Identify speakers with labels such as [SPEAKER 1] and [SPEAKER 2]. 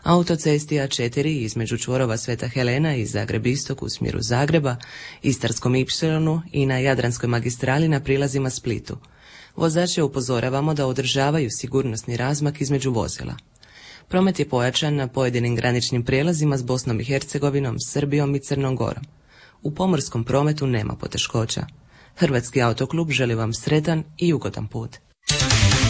[SPEAKER 1] autocesti A4 između čvorova Sveta Helena i Zagreb Istok u smjeru Zagreba, Istarskom Ipsilonu i na Jadranskoj magistrali na prilazima Splitu. Vozače upozoravamo da održavaju sigurnosni razmak između vozila. Promet je pojačan na pojedinim graničnim prijelazima s Bosnom i Hercegovinom, Srbijom i Crnom Gorom. U pomorskom prometu nema poteškoća. Hrvatski autoklub želi vam sretan i ugodan put.